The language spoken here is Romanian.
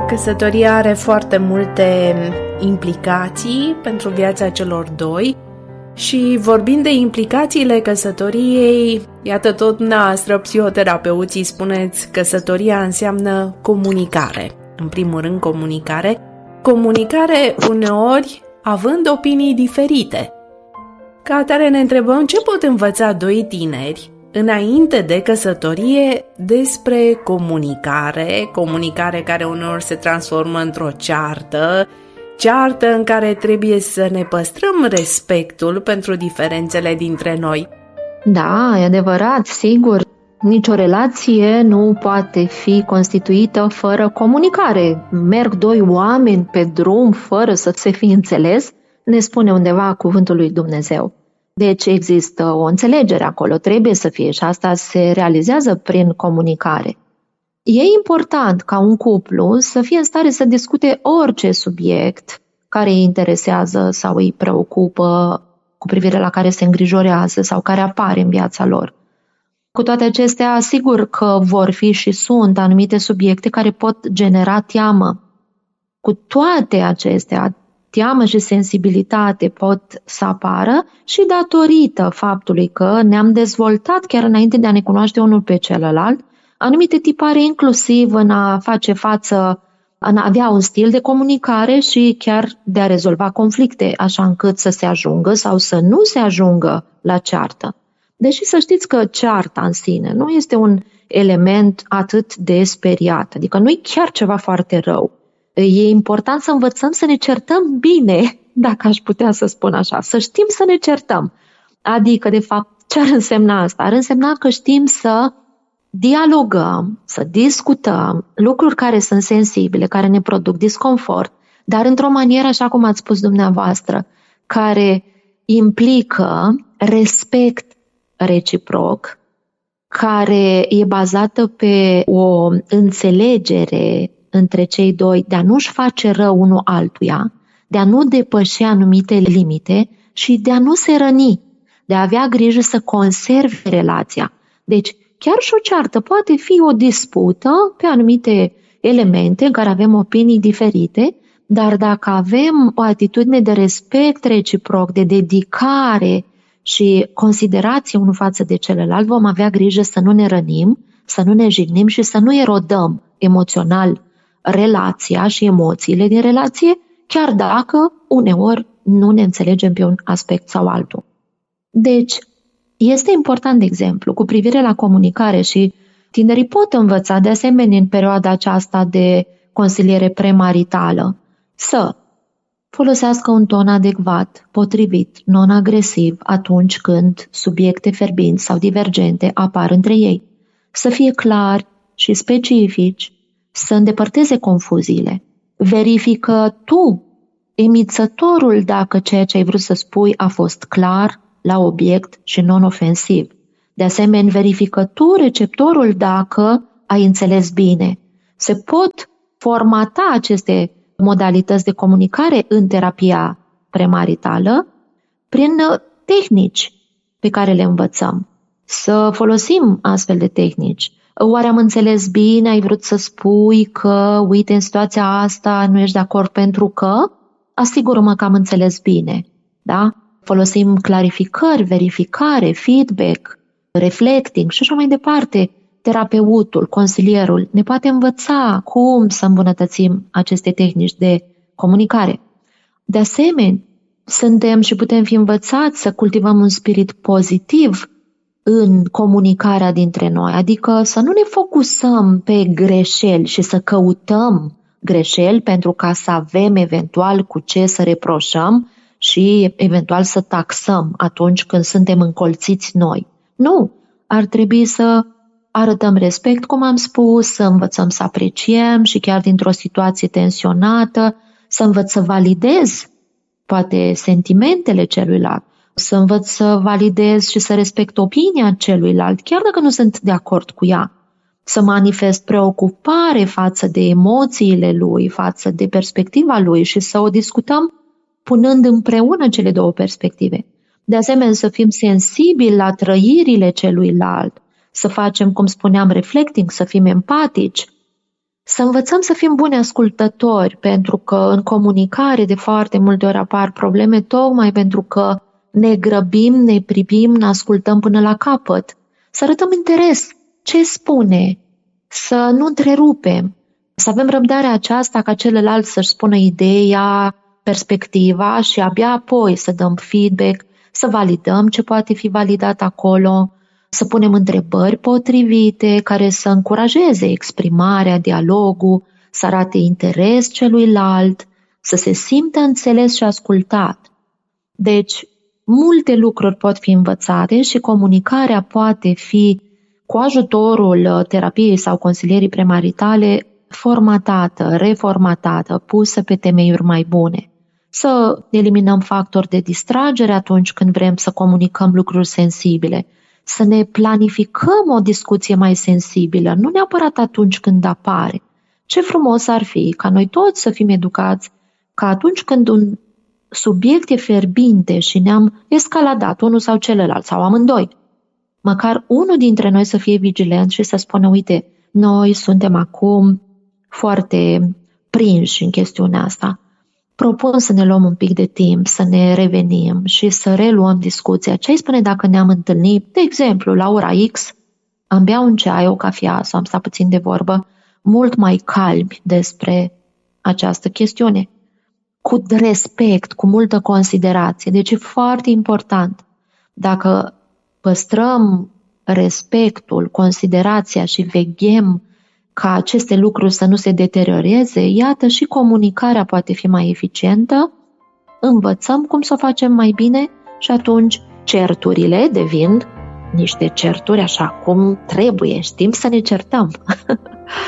Căsătoria are foarte multe implicații pentru viața celor doi și vorbind de implicațiile căsătoriei, iată tot dumneavoastră, psihoterapeuții, spuneți căsătoria înseamnă comunicare. În primul rând comunicare. Comunicare uneori având opinii diferite. Ca atare ne întrebăm ce pot învăța doi tineri înainte de căsătorie despre comunicare care uneori se transformă într-o ceartă în care trebuie să ne păstrăm respectul pentru diferențele dintre noi. Da, e adevărat, sigur. Nicio relație nu poate fi constituită fără comunicare. Merg doi oameni pe drum fără să se fi înțeles, ne spune undeva cuvântul lui Dumnezeu. Deci există o înțelegere acolo, trebuie să fie și asta se realizează prin comunicare. E important ca un cuplu să fie în stare să discute orice subiect care îi interesează sau îi preocupă, cu privire la care se îngrijorează sau care apare în viața lor. Cu toate acestea, sigur că vor fi și sunt anumite subiecte care pot genera teamă. Cu toate acestea, teamă și sensibilitate pot să apară și datorită faptului că ne-am dezvoltat chiar înainte de a ne cunoaște unul pe celălalt, anumite tipare inclusiv în a face față, în a avea un stil de comunicare și chiar de a rezolva conflicte, așa încât să se ajungă sau să nu se ajungă la ceartă. Deși să știți că cearta în sine nu este un element atât de speriat, adică nu e chiar ceva foarte rău. E important să învățăm să ne certăm bine, dacă aș putea să spun așa, să știm să ne certăm. Adică, de fapt, ce ar însemna asta? Ar însemna că știm să dialogăm, să discutăm lucruri care sunt sensibile, care ne produc disconfort, dar într-o manieră, așa cum ați spus dumneavoastră, care implică respect reciproc, care e bazată pe o înțelegere între cei doi de a nu-și face rău unul altuia, de a nu depăși anumite limite și de a nu se răni, de a avea grijă să conserve relația. Deci, chiar și o ceartă poate fi o dispută pe anumite elemente în care avem opinii diferite, dar dacă avem o atitudine de respect reciproc, de dedicare și considerație unul față de celălalt, vom avea grijă să nu ne rănim, să nu ne jignim și să nu erodăm emoțional relația și emoțiile din relație, chiar dacă uneori nu ne înțelegem pe un aspect sau altul. Deci, este important, de exemplu, cu privire la comunicare și tinerii pot învăța de asemenea în perioada aceasta de consiliere premaritală să folosească un ton adecvat, potrivit, non-agresiv atunci când subiecte fierbinți sau divergente apar între ei, să fie clari și specifici, să îndepărteze confuziile. Verifică tu, emițătorul, dacă ceea ce ai vrut să spui a fost clar, la obiect și non-ofensiv. De asemenea, verifică tu, receptorul, dacă ai înțeles bine. Se pot formata aceste modalități de comunicare în terapia premaritală prin tehnici pe care le învățăm. Să folosim astfel de tehnici. Oare am înțeles bine? Ai vrut să spui că, uite, în situația asta nu ești de acord pentru că? Asigură-mă că am înțeles bine. Da? Folosim clarificări, verificare, feedback, reflecting și așa mai departe. Terapeutul, consilierul ne poate învăța cum să îmbunătățim aceste tehnici de comunicare. De asemenea, suntem și putem fi învățați să cultivăm un spirit pozitiv în comunicarea dintre noi, adică să nu ne focusăm pe greșeli și să căutăm greșeli pentru ca să avem eventual cu ce să reproșăm și eventual să taxăm atunci când suntem încolțiți noi. Nu, ar trebui să arătăm respect, cum am spus, să învățăm să apreciem și chiar dintr-o situație tensionată, să învăț să validez poate sentimentele celuilalt, să învăț să validez și să respect opinia celuilalt, chiar dacă nu sunt de acord cu ea, să manifest preocupare față de emoțiile lui, față de perspectiva lui și să o discutăm punând împreună cele două perspective. De asemenea, să fim sensibili la trăirile celuilalt, să facem, cum spuneam, reflecting, să fim empatici, Să învățăm să fim buni ascultători, pentru că în comunicare de foarte multe ori apar probleme tocmai pentru că ne grăbim, ne pripim, ne ascultăm până la capăt. Să arătăm interes. Ce spune? Să nu întrerupem. Să avem răbdarea aceasta ca celălalt să-și spună ideea, perspectiva și abia apoi să dăm feedback, să validăm ce poate fi validat acolo, să punem întrebări potrivite care să încurajeze exprimarea, dialogul, să arate interes celuilalt, să se simtă înțeles și ascultat. Deci, multe lucruri pot fi învățate și comunicarea poate fi, cu ajutorul terapiei sau consilierii premaritale, formatată, reformatată, pusă pe temeiuri mai bune. Să eliminăm factori de distragere atunci când vrem să comunicăm lucruri sensibile, să ne planificăm o discuție mai sensibilă, nu neapărat atunci când apare. Ce frumos ar fi ca noi toți să fim educați că atunci când un subiect e fierbinte și ne-am escaladat unul sau celălalt sau amândoi, măcar unul dintre noi să fie vigilent și să spună, uite, noi suntem acum foarte prinși în chestiunea asta. Propun să ne luăm un pic de timp, să ne revenim și să reluăm discuția. Ce-ai spune dacă ne-am întâlnit, de exemplu, la ora X, am bea un ceai, o cafea sau am stat puțin de vorbă, mult mai calmi despre această chestiune, cu respect, cu multă considerație. Deci e foarte important. Dacă păstrăm respectul, considerația și veghem ca aceste lucruri să nu se deterioreze, iată și comunicarea poate fi mai eficientă, învățăm cum să o facem mai bine și atunci certurile devin niște certuri așa cum trebuie, știm să ne certăm.